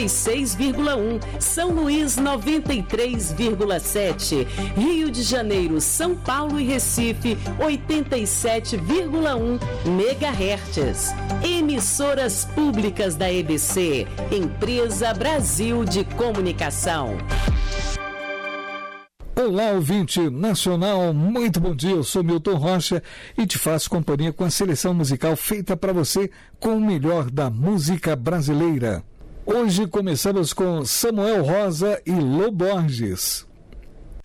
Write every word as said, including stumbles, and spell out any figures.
seis vírgula um, São Luís noventa e três vírgula sete, Rio de Janeiro, São Paulo e Recife oitenta e sete vírgula um megahertz. Emissoras públicas da E B C, Empresa Brasil de Comunicação. Olá, ouvinte nacional, muito bom dia, eu sou Milton Rocha e te faço companhia com a seleção musical feita para você com o melhor da música brasileira. Hoje começamos com Samuel Rosa e Lô Borges.